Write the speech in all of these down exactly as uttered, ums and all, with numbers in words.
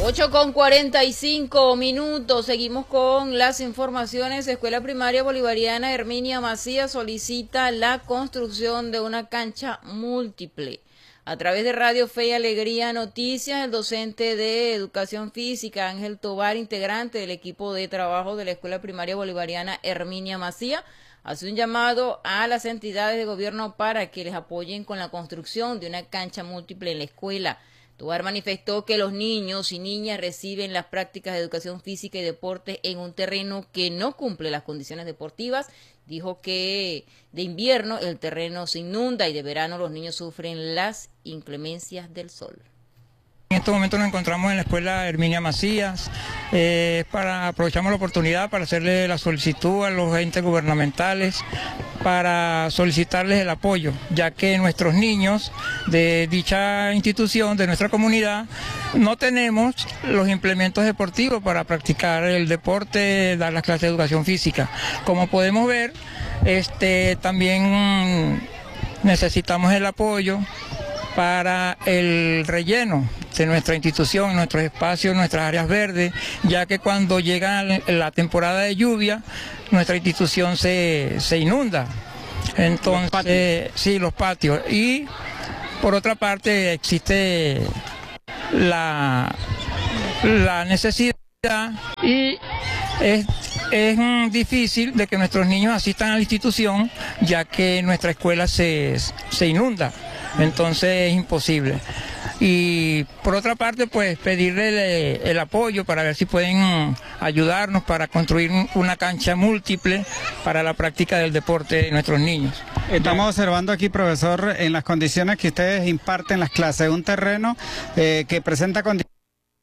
ocho con cuarenta y cinco minutos, seguimos con las informaciones. Escuela Primaria Bolivariana Herminia Macías solicita la construcción de una cancha múltiple. A través de Radio Fe y Alegría Noticias, el docente de Educación Física, Ángel Tobar, integrante del equipo de trabajo de la Escuela Primaria Bolivariana Herminia Macías, hace un llamado a las entidades de gobierno para que les apoyen con la construcción de una cancha múltiple en la escuela. Tobar manifestó que los niños y niñas reciben las prácticas de educación física y deporte en un terreno que no cumple las condiciones deportivas. Dijo que de invierno el terreno se inunda y de verano los niños sufren las inclemencias del sol. En estos momentos nos encontramos en la escuela Herminia Macías, eh, para, aprovechamos la oportunidad para hacerle la solicitud a los entes gubernamentales para solicitarles el apoyo, ya que nuestros niños de dicha institución, de nuestra comunidad, no tenemos los implementos deportivos para practicar el deporte, dar las clases de educación física. Como podemos ver, este, también necesitamos el apoyo para el relleno de nuestra institución, nuestros espacios, nuestras áreas verdes, ya que cuando llega la temporada de lluvia, nuestra institución se, se inunda. Entonces, los sí, los patios. Y por otra parte existe la, la necesidad y es, es difícil de que nuestros niños asistan a la institución, ya que nuestra escuela se, se inunda. Entonces es imposible. Y por otra parte, pues pedirle el, el apoyo para ver si pueden ayudarnos para construir una cancha múltiple para la práctica del deporte de nuestros niños. Estamos observando aquí, profesor, en las condiciones que ustedes imparten las clases, un terreno eh, que presenta condiciones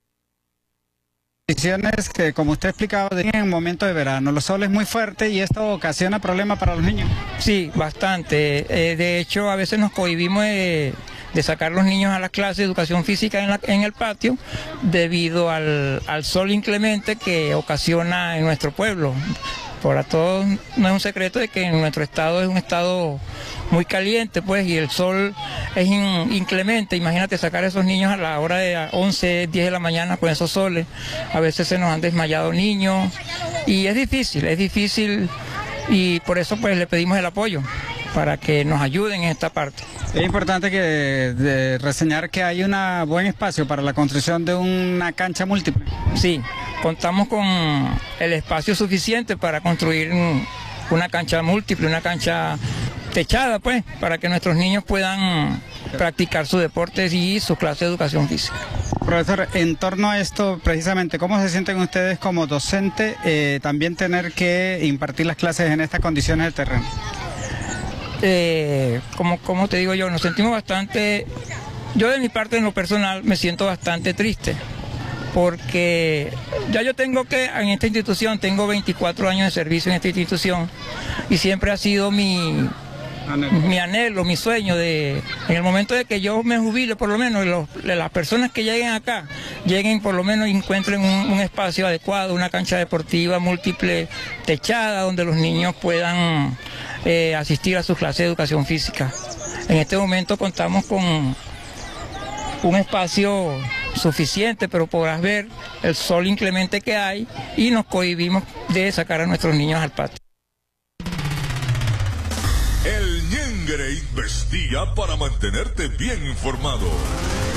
condiciones que, como usted explicaba, en momentos de verano. Los soles muy fuertes y esto ocasiona problemas para los niños. Sí, bastante. Eh, de hecho, a veces nos cohibimos de, de sacar los niños a las clases de educación física en, la, en el patio debido al, al sol inclemente que ocasiona en nuestro pueblo. Para todos no es un secreto de que en nuestro estado es un estado muy caliente, pues, y el sol es in, inclemente. Imagínate sacar a esos niños a la hora de once, diez de la mañana con esos soles. A veces se nos han desmayado niños y es difícil, es difícil y por eso pues le pedimos el apoyo para que nos ayuden en esta parte. Es importante que de reseñar que hay un buen espacio para la construcción de una cancha múltiple. Sí, contamos con el espacio suficiente para construir una cancha múltiple, una cancha techada, pues, para que nuestros niños puedan practicar sus deportes y sus clases de educación física. Profesor, en torno a esto, precisamente, ¿cómo se sienten ustedes como docente eh, también tener que impartir las clases en estas condiciones del terreno? Eh, como, como te digo yo, nos sentimos bastante, yo de mi parte en lo personal me siento bastante triste, porque ya yo tengo que, en esta institución, tengo veinticuatro años de servicio en esta institución y siempre ha sido mi, anhelo. mi anhelo, mi sueño de, en el momento de que yo me jubile, por lo menos los, las personas que lleguen acá, lleguen por lo menos y encuentren un, un espacio adecuado, una cancha deportiva múltiple techada donde los niños puedan eh, asistir a sus clases de educación física. En este momento contamos con un espacio suficiente, pero podrás ver el sol inclemente que hay y nos cohibimos de sacar a nuestros niños al patio. El Ñengre investiga para mantenerte bien informado.